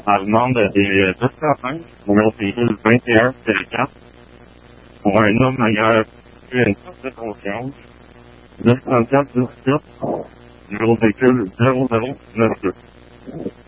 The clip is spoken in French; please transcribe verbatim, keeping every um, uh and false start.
allemande des Descampins, numéro de véhicule vingt et un quatre, pour un homme ayant eu une perte de conscience, neuf trente-quatre dix-sept, numéro de véhicule zéro zéro neuf deux.